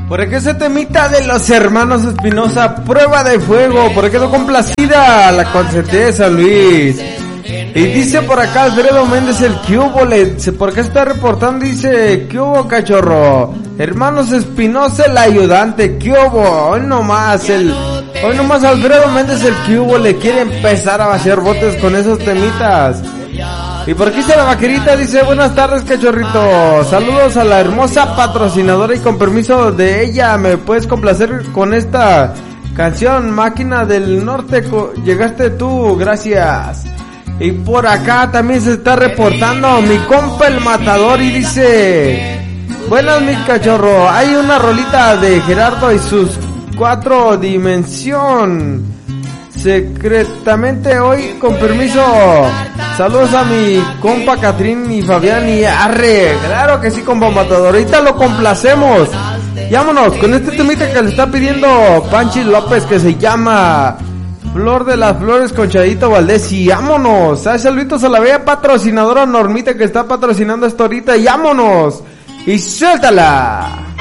Por aquí ese temita de los hermanos Espinosa, Prueba de Fuego, por aquí quedó complacida la consentida de San Luis. Y dice por acá Alfredo Méndez el que hubo, por acá está reportando, dice, ¿qué hubo, cachorro? Hermanos Espinosa el ayudante, ¿qué hubo? Hoy nomás Alfredo Méndez el que hubo le quiere empezar a vaciar botes con esos temitas. Y por aquí está la vaquerita, dice, buenas tardes, cachorrito, saludos a la hermosa patrocinadora y con permiso de ella, ¿me puedes complacer con esta canción? Máquina del Norte, llegaste tú, gracias. Y por acá también se está reportando mi compa el Matador y dice, buenas mi cachorro, hay una rolita de Gerardo y sus 4 dimensión. Secretamente hoy, con permiso, saludos a mi compa Catrín y Fabián y arre, claro que sí, compa Matador, ahorita lo complacemos. Vámonos con este temita que le está pidiendo Panchi López que se llama Flor de las Flores con Chadito Valdés y vámonos. A saluditos a la bella patrocinadora Normita que está patrocinando esto ahorita y vámonos. Y suéltala.